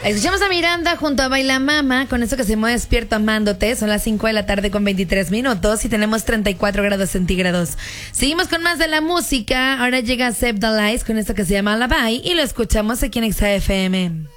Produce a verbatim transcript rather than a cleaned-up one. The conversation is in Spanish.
Escuchamos a Miranda junto a Baila Mama con eso que se llama Despierto Amándote. Son las cinco de la tarde con veintitrés minutos y tenemos treinta y cuatro grados centígrados. Seguimos con más de la música. Ahora llega Save the Lies con esto que se llama Lullaby y lo escuchamos aquí en Exa F M.